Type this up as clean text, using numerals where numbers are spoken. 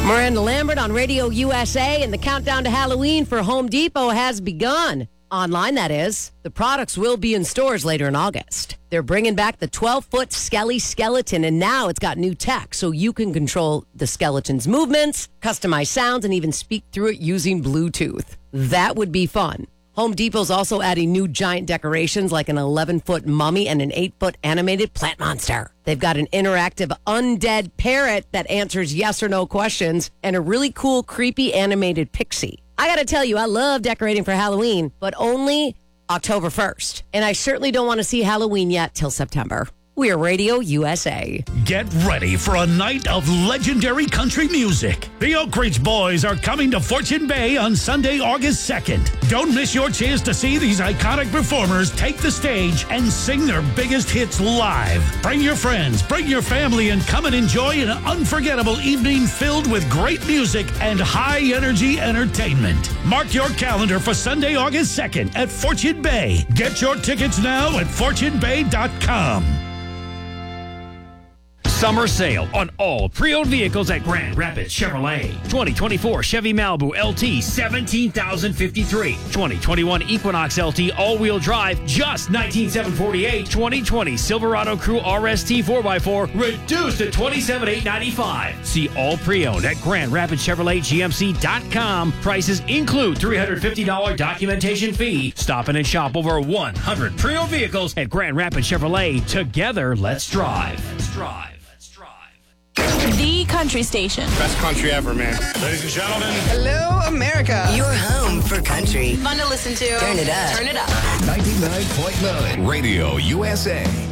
Miranda Lambert on Radio USA, and the countdown to Halloween for Home Depot has begun. Online, that is. The products will be in stores later in August. They're bringing back the 12-foot Skelly skeleton, and now it's got new tech, so you can control the skeleton's movements, customize sounds, and even speak through it using Bluetooth. That would be fun. Home Depot's also adding new giant decorations like an 11-foot mummy and an 8-foot animated plant monster. They've got an interactive undead parrot that answers yes or no questions and a really cool, creepy animated pixie. I got to tell you, I love decorating for Halloween, but only October 1st. And I certainly don't want to see Halloween yet till September. We're Radio USA. Get ready for a night of legendary country music. The Oak Ridge Boys are coming to Fortune Bay on Sunday, August 2nd. Don't miss your chance to see these iconic performers take the stage and sing their biggest hits live. Bring your friends, bring your family, and come and enjoy an unforgettable evening filled with great music and high-energy entertainment. Mark your calendar for Sunday, August 2nd at Fortune Bay. Get your tickets now at fortunebay.com. Summer sale on all pre-owned vehicles at Grand Rapids Chevrolet. 2024 Chevy Malibu LT, $17,053. 2021 Equinox LT all-wheel drive, just $19,748. 2020 Silverado Crew RST 4x4, reduced to $27,895. See all pre-owned at Grand Rapids Chevrolet GMC.com. Prices include $350 documentation fee. Stop in and shop over 100 pre-owned vehicles at Grand Rapids Chevrolet. Together, let's drive. Let's drive. The country station. Best country ever, man. Ladies and gentlemen. Hello, America. Your home for country. Fun to listen to. Turn it up. Turn it up. 99.9 Radio USA.